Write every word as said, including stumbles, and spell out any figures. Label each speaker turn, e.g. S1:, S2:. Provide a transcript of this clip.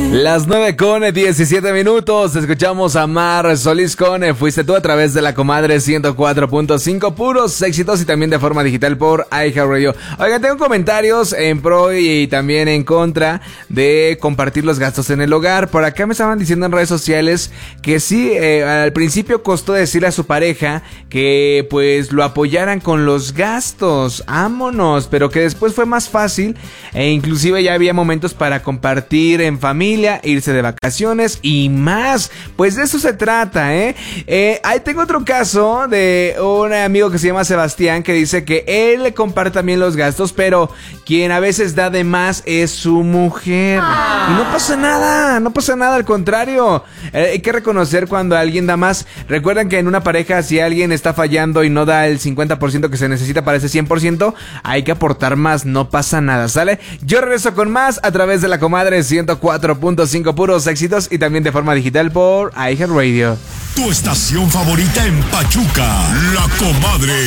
S1: Las nueve con diecisiete minutos. Escuchamos a Mar Solís con Fuiste Tú a través de la Comadre ciento cuatro punto cinco. Puros éxitos y también de forma digital por iHeartRadio. Oigan, tengo comentarios en pro y también en contra de compartir los gastos en el hogar. Por acá me estaban diciendo en redes sociales que sí, eh, al principio costó decirle a su pareja que pues lo apoyaran con los gastos. Vámonos, pero que después fue más fácil e inclusive ya había momentos para compartir en familia, irse de vacaciones y más. Pues de eso se trata, ¿eh? eh ahí tengo otro caso de un amigo que se llama Sebastián, que dice que él le comparte también los gastos, pero quien a veces da de más es su mujer. Y no pasa nada, no pasa nada, al contrario. Eh, hay que reconocer cuando alguien da más. Recuerden que en una pareja, si alguien está fallando y no da el cincuenta por ciento que se necesita para ese cien por ciento, hay que aportar más, no pasa nada, ¿sale? Yo regreso con más a través de la Comadre ciento cuatro punto cinco, puros éxitos y también de forma digital por iHeartRadio.
S2: Tu estación favorita en Pachuca, La Comadre.